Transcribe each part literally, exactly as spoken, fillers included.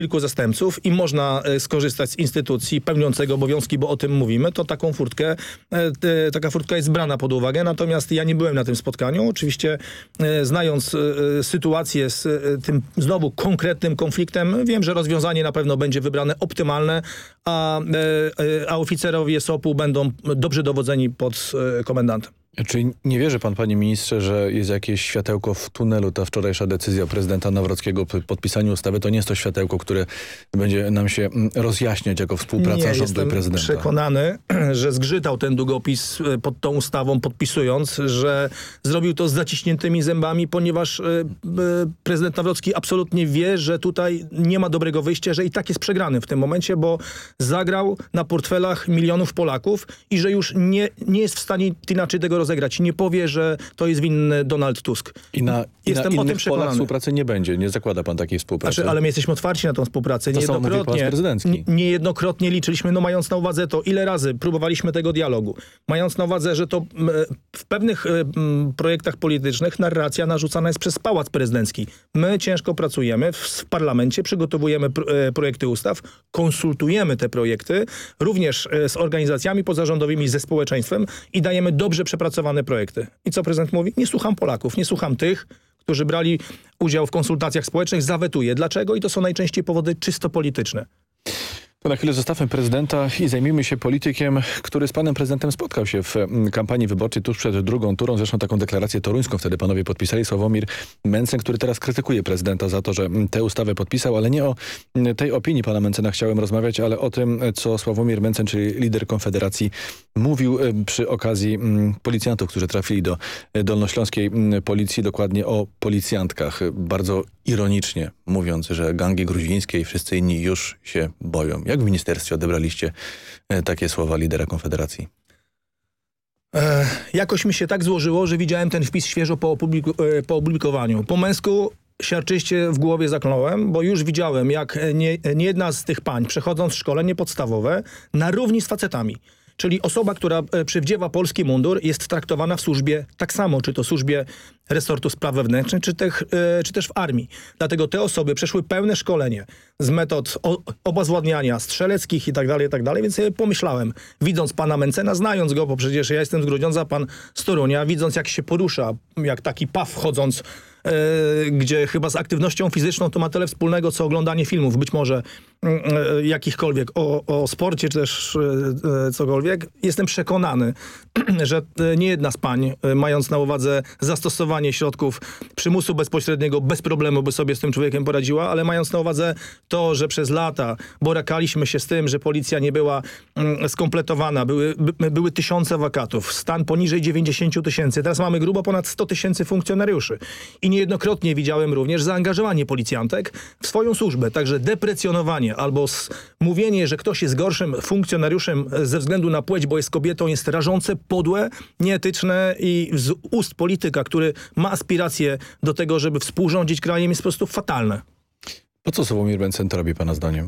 kilku zastępców i można skorzystać z instytucji pełniącego obowiązki, bo o tym mówimy, to taką furtkę, taka furtka jest brana pod uwagę. Natomiast ja nie byłem na tym spotkaniu. Oczywiście znając sytuację z tym znowu konkretnym konfliktem, wiem, że rozwiązanie na pewno będzie wybrane optymalne, a, a oficerowie S O P-u będą dobrze dowodzeni pod komendantem. Czy nie wierzy pan, panie ministrze, że jest jakieś światełko w tunelu? Ta wczorajsza decyzja prezydenta Nawrockiego po podpisaniu ustawy to nie jest to światełko, które będzie nam się rozjaśniać jako współpraca nie, rządu i prezydenta. Jestem przekonany, że zgrzytał ten długopis pod tą ustawą podpisując, że zrobił to z zaciśniętymi zębami, ponieważ prezydent Nawrocki absolutnie wie, że tutaj nie ma dobrego wyjścia, że i tak jest przegrany w tym momencie, bo zagrał na portfelach milionów Polaków i że już nie, nie jest w stanie inaczej tego rozegrać. Nie powie, że to jest winny Donald Tusk. I na, Jestem i na o tym innych przekonany. polach współpracy nie będzie. Nie zakłada pan takiej współpracy. Znaczy, ale my jesteśmy otwarci na tą współpracę. To Niejednokrotnie, prezydencki. niejednokrotnie liczyliśmy, no mając na uwadze to, ile razy próbowaliśmy tego dialogu. Mając na uwadze, że to w pewnych m, projektach politycznych narracja narzucana jest przez Pałac Prezydencki. My ciężko pracujemy w, w parlamencie, przygotowujemy pr, projekty ustaw, konsultujemy te projekty, również z organizacjami pozarządowymi, ze społeczeństwem i dajemy dobrze przepracowane projekty. I co prezydent mówi? Nie słucham Polaków, nie słucham tych, którzy brali udział w konsultacjach społecznych, zawetuję. Dlaczego? I to są najczęściej powody czysto polityczne. To na chwilę zostawmy prezydenta i zajmijmy się politykiem, który z panem prezydentem spotkał się w kampanii wyborczej tuż przed drugą turą. Zresztą taką deklarację toruńską wtedy panowie podpisali. Sławomir Mencen, który teraz krytykuje prezydenta za to, że tę ustawę podpisał, ale nie o tej opinii pana Mencena chciałem rozmawiać, ale o tym, co Sławomir Mencen, czyli lider Konfederacji, mówił przy okazji policjantów, którzy trafili do dolnośląskiej policji, dokładnie o policjantkach. Bardzo ironicznie mówiąc, że gangi gruzińskie i wszyscy inni już się boją. Jak w ministerstwie odebraliście takie słowa lidera Konfederacji? E, jakoś mi się tak złożyło, że widziałem ten wpis świeżo po, opubliku, e, po opublikowaniu. Po męsku siarczyście w głowie zakląłem, bo już widziałem, jak nie, nie jedna z tych pań, przechodząc szkolenie podstawowe, na równi z facetami. Czyli osoba, która przywdziewa polski mundur, jest traktowana w służbie tak samo, czy to w służbie resortu spraw wewnętrznych, czy, tych, czy też w armii. Dlatego te osoby przeszły pełne szkolenie z metod obezwładniania strzeleckich i tak dalej, i tak dalej. Więc sobie pomyślałem, widząc pana Mencena, znając go, bo przecież ja jestem z Grudziądza, pan z Torunia, widząc jak się porusza, jak taki paw wchodząc, Yy, gdzie chyba z aktywnością fizyczną to ma tyle wspólnego, co oglądanie filmów, być może yy, jakichkolwiek o, o sporcie, czy też yy, cokolwiek. Jestem przekonany, że nie jedna z pań, yy, mając na uwadze zastosowanie środków przymusu bezpośredniego, bez problemu by sobie z tym człowiekiem poradziła, ale mając na uwadze to, że przez lata borykaliśmy się z tym, że policja nie była yy, skompletowana, były, by, były tysiące wakatów, stan poniżej dziewięćdziesiąt tysięcy, teraz mamy grubo ponad sto tysięcy funkcjonariuszy. I niejednokrotnie widziałem również zaangażowanie policjantek w swoją służbę. Także deprecjonowanie albo mówienie, że ktoś jest gorszym funkcjonariuszem ze względu na płeć, bo jest kobietą, jest rażące, podłe, nieetyczne i z ust polityka, który ma aspiracje do tego, żeby współrządzić krajem, jest po prostu fatalne. Po co Sławomir Mencen to robi pana zdaniem?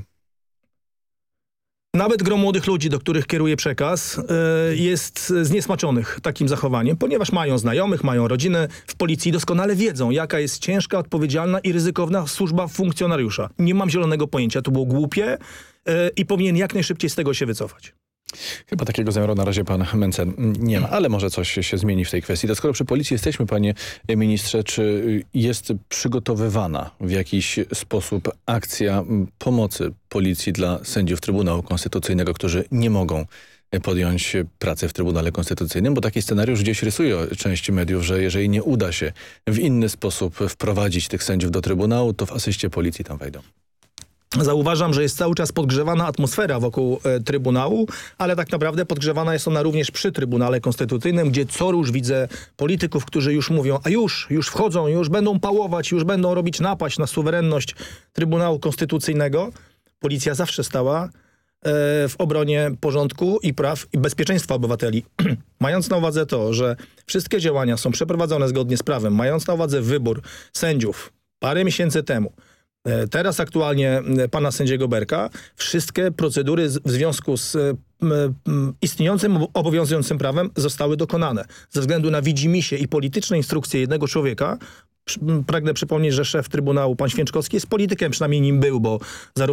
Nawet gro młodych ludzi, do których kieruje przekaz, yy, jest zniesmaczonych takim zachowaniem, ponieważ mają znajomych, mają rodzinę w policji, doskonale wiedzą, jaka jest ciężka, odpowiedzialna i ryzykowna służba funkcjonariusza. Nie mam zielonego pojęcia, to było głupie yy, i powinien jak najszybciej z tego się wycofać. Chyba takiego zamiaru na razie pan Mencen nie ma, ale może coś się zmieni w tej kwestii. To skoro przy policji jesteśmy, panie ministrze, czy jest przygotowywana w jakiś sposób akcja pomocy policji dla sędziów Trybunału Konstytucyjnego, którzy nie mogą podjąć pracy w Trybunale Konstytucyjnym? Bo taki scenariusz gdzieś rysuje część mediów, że jeżeli nie uda się w inny sposób wprowadzić tych sędziów do Trybunału, to w asyście policji tam wejdą. Zauważam, że jest cały czas podgrzewana atmosfera wokół e, Trybunału, ale tak naprawdę podgrzewana jest ona również przy Trybunale Konstytucyjnym, gdzie co róż widzę polityków, którzy już mówią, a już, już wchodzą, już będą pałować, już będą robić napaść na suwerenność Trybunału Konstytucyjnego. Policja zawsze stała e, w obronie porządku i praw i bezpieczeństwa obywateli. Mając na uwadze to, że wszystkie działania są przeprowadzone zgodnie z prawem, mając na uwadze wybór sędziów parę miesięcy temu, teraz aktualnie pana sędziego Berka, wszystkie procedury w związku z istniejącym, obowiązującym prawem zostały dokonane. Ze względu na widzimisię i polityczne instrukcje jednego człowieka Przy- Pragnę przypomnieć, że szef Trybunału, pan Święczkowski, jest politykiem, przynajmniej nim był, bo zarówno